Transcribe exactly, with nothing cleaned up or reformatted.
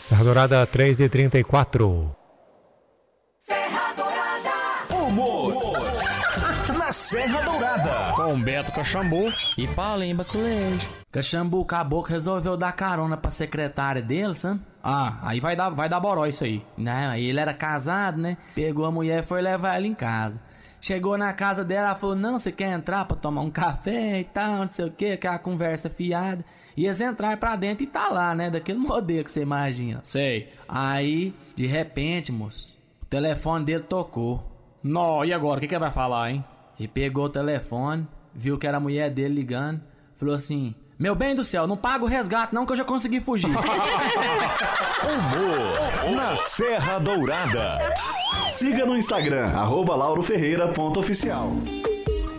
Serra Dourada três e trinta e quatro. Serra Dourada. Humor, humor. Na Serra Dourada. Com Beto Caxambu e Paulinho Baculejo. Caxambu, o caboclo resolveu dar carona pra secretária dele, sabe? Ah, aí vai dar, vai dar boró isso aí. Não, aí ele era casado, né? Pegou a mulher e foi levar ela em casa. Chegou na casa dela, ela falou, não, você quer entrar pra tomar um café e tal, não sei o que, aquela conversa fiada. E eles entraram pra dentro e tá lá, né? Daquele modelo que você imagina. Sei. Aí, de repente, moço, o telefone dele tocou. Nó, e agora? O que que ele vai falar, hein? E pegou o telefone, viu que era a mulher dele ligando, falou assim, meu bem do céu, não paga o resgate não que eu já consegui fugir. Humor na Serra Dourada. Siga no Instagram, arroba lauro ferreira ponto oficial.